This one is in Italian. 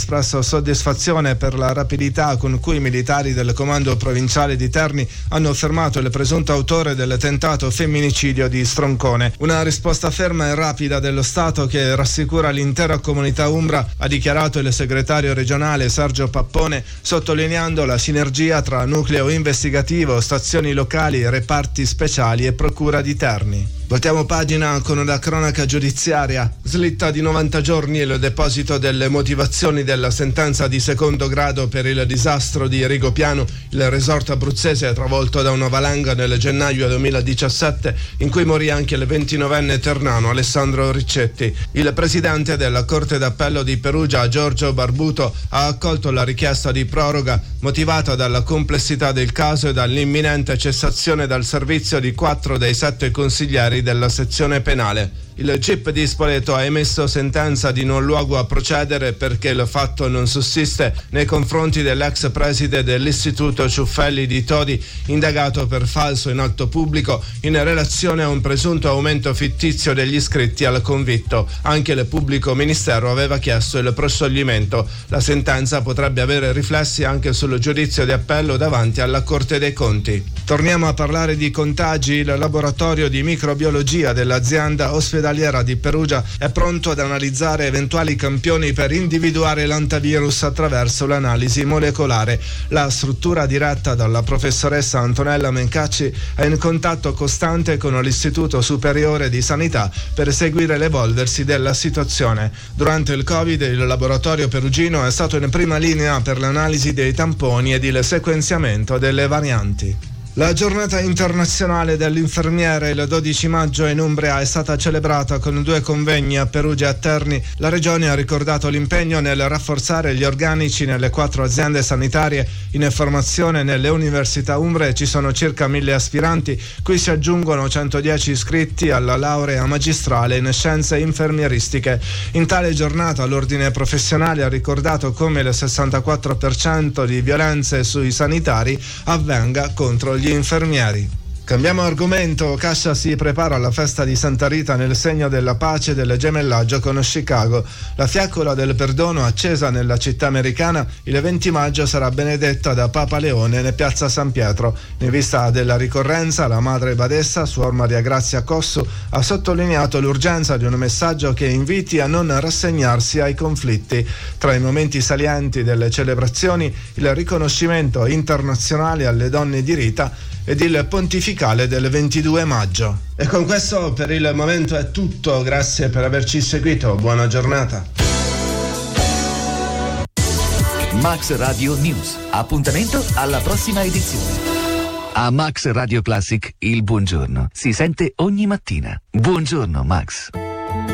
espresso soddisfazione per la rapidità con cui i militari del comando provinciale di Terni hanno fermato il presunto autore del tentato femminicidio di Stroncone. Una risposta ferma e rapida dello Stato che rassicura l'intera comunità umbra, ha dichiarato il segretario regionale Sergio Pappone, sottolineando la sinergia tra nucleo investigativo, stazioni locali, reparti speciali e procura di Terni. Voltiamo pagina con la cronaca giudiziaria. Slitta di 90 giorni il deposito delle motivazioni della sentenza di secondo grado per il disastro di Rigopiano, il resort abruzzese travolto da una valanga nel gennaio 2017, in cui morì anche il 29enne ternano Alessandro Riccetti. Il presidente della Corte d'Appello di Perugia, Giorgio Barbuto, ha accolto la richiesta di proroga motivata dalla complessità del caso e dall'imminente cessazione dal servizio di 4 dei 7 consiglieri della sezione penale. Il GIP di Spoleto ha emesso sentenza di non luogo a procedere perché il fatto non sussiste nei confronti dell'ex preside dell'Istituto Ciuffelli di Todi, indagato per falso in atto pubblico in relazione a un presunto aumento fittizio degli iscritti al convitto. Anche il pubblico ministero aveva chiesto il proscioglimento. La sentenza potrebbe avere riflessi anche sul giudizio di appello davanti alla Corte dei Conti. Torniamo a parlare di contagi. Il laboratorio di microbiologia dell'azienda ospedaliera di Perugia è pronto ad analizzare eventuali campioni per individuare l'antivirus attraverso l'analisi molecolare. La struttura diretta dalla professoressa Antonella Mencacci è in contatto costante con l'Istituto Superiore di Sanità per seguire l'evolversi della situazione. Durante il Covid il laboratorio perugino è stato in prima linea per l'analisi dei tamponi ed il sequenziamento delle varianti. La giornata internazionale dell'infermiere il 12 maggio in Umbria è stata celebrata con 2 convegni a Perugia e a Terni. La regione ha ricordato l'impegno nel rafforzare gli organici nelle 4 aziende sanitarie. In formazione nelle università umbre ci sono circa 1000 aspiranti, cui si aggiungono 110 iscritti alla laurea magistrale in scienze infermieristiche. In tale giornata l'ordine professionale ha ricordato come il 64% di violenze sui sanitari avvenga contro gli infermieri. Cambiamo argomento. Cascia si prepara alla festa di Santa Rita nel segno della pace e del gemellaggio con Chicago. La fiaccola del perdono accesa nella città americana il 20 maggio sarà benedetta da Papa Leone in piazza San Pietro. In vista della ricorrenza, la madre badessa, Suor Maria Grazia Cossu, ha sottolineato l'urgenza di un messaggio che inviti a non rassegnarsi ai conflitti. Tra i momenti salienti delle celebrazioni, il riconoscimento internazionale alle donne di Rita ed il pontificale del 22 maggio. E con questo per il momento è tutto, grazie per averci seguito, buona giornata. Max Radio News, appuntamento alla prossima edizione. A Max Radio Classic il buongiorno si sente ogni mattina. Buongiorno Max.